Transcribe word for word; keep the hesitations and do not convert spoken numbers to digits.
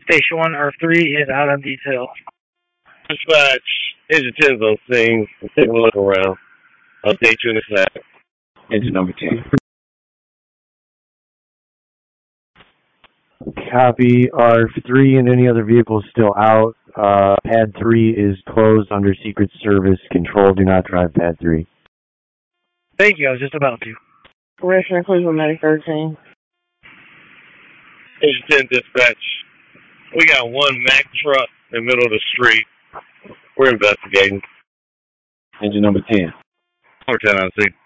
Station one R three is out on detail. Dispatch, Engine ten's on scene. Take a look around. I'll update you in a sec. Engine number ten. Copy. R three and any other vehicles still out. Uh, pad three is closed under Secret Service control. Do not drive pad three. Thank you, I was just about to. Commissioner Cleveland, Medic thirteen. Engine ten dispatch. We got one Mack truck in the middle of the street. We're investigating. Engine number ten. Number ten on scene.